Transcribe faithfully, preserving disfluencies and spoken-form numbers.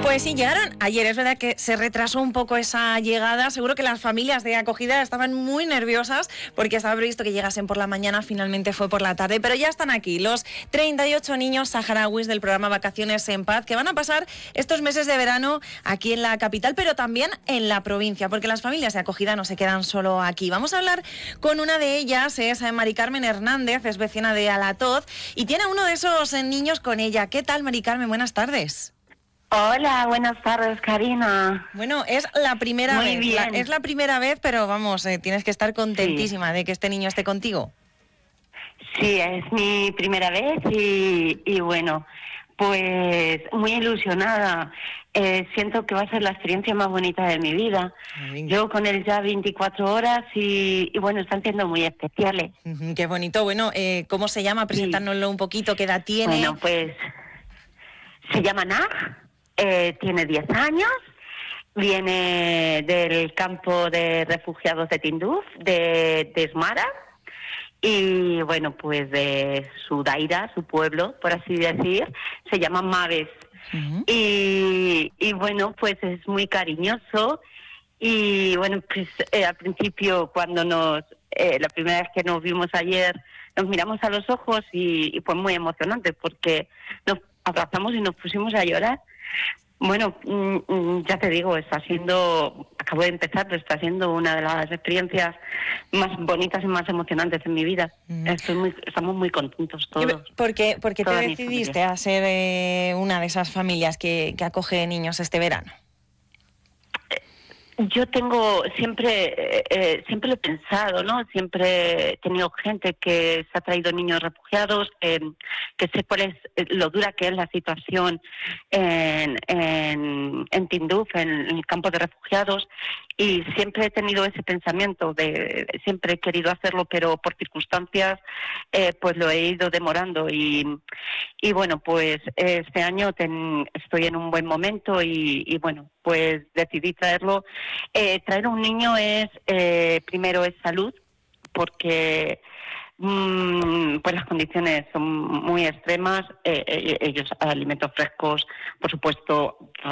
Pues sí, llegaron ayer. Es verdad que se retrasó un poco esa llegada. Seguro que las familias de acogida estaban muy nerviosas porque estaba previsto que llegasen por la mañana, finalmente fue por la tarde. Pero ya están aquí los treinta y ocho niños saharauis del programa Vacaciones en Paz, que van a pasar estos meses de verano aquí en la capital, pero también en la provincia, porque las familias de acogida no se quedan solo aquí. Vamos a hablar con una de ellas, es Mari Carmen Hernández, es vecina de Alatoz y tiene a uno de esos niños con ella. ¿Qué tal, Mari Carmen? Buenas tardes. Hola, buenas tardes, Karina. Bueno, es la primera Muy vez, bien. la, es la primera vez, pero vamos, eh, tienes que estar contentísima sí. de que este niño esté contigo. Sí, es mi primera vez y, y bueno, pues muy ilusionada. Eh, siento que va a ser la experiencia más bonita de mi vida. Llevo con él ya veinticuatro horas y, y bueno, están siendo muy especiales. Uh-huh, qué bonito. Bueno, eh, ¿cómo se llama? Presentárnoslo sí. un poquito, ¿qué edad tiene? Bueno, pues se llama Naj. Eh, tiene diez años, viene del campo de refugiados de Tinduf, de, de Esmara, y bueno, pues de su daira, su pueblo, por así decir, se llama Maves. Uh-huh. y, y bueno, pues es muy cariñoso, y bueno, pues eh, al principio cuando nos, eh, la primera vez que nos vimos ayer, nos miramos a los ojos y, y fue muy emocionante porque nos abrazamos y nos pusimos a llorar. Bueno, ya te digo, está siendo, acabo de empezar, pero está siendo una de las experiencias más bonitas y más emocionantes en mi vida. Mm. Estoy muy, estamos muy contentos todos. ¿Por qué, por qué te decidiste a ser eh, una de esas familias que, que acoge niños este verano? Yo tengo, siempre eh, siempre lo he pensado, ¿no? Siempre he tenido gente que se ha traído niños refugiados, eh, que sé cuál es lo dura que es la situación en, en, en Tinduf, en, en el campo de refugiados, y siempre he tenido ese pensamiento de, siempre he querido hacerlo, pero por circunstancias eh, pues lo he ido demorando y, y bueno, pues este año ten, estoy en un buen momento y, y bueno, pues decidí traerlo. Eh, traer un niño es, eh, primero es salud, porque mmm, pues las condiciones son muy extremas, eh, eh, ellos alimentos frescos, por supuesto,